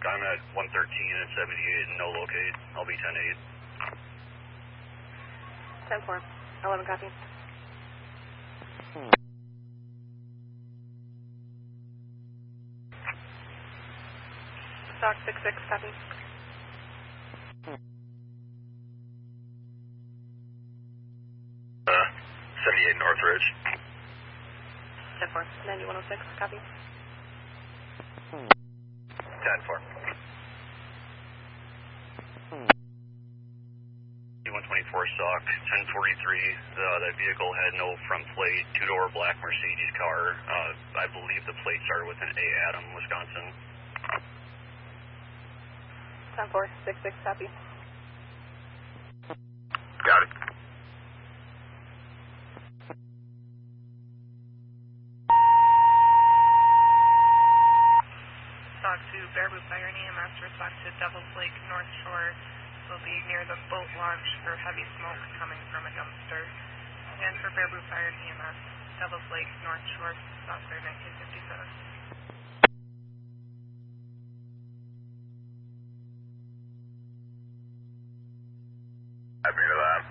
I'm at 113 and 78 and no locate. I'll be 10-8. 10-4. 11 copy. Stock 66 copy. 78 Northridge. 10-4. 9106 copy. 10-4. 124 stock, 1043. That vehicle had no front plate, two-door black Mercedes car. I believe the plate started with an A. Adam, Wisconsin. 10-4. 66 copy. Got it. Stock 2, Bearboot Fire and EMS respond to Devil's Lake North Shore. Will be near the boat launch for heavy smoke coming from a dumpster. And for Bearboot Fire and EMS, Devil's Lake North Shore, South Fair 1957. Happy to that.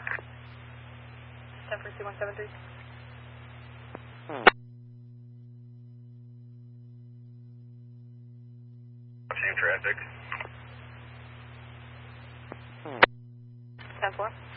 10-4. 2173. Same traffic. 10-4.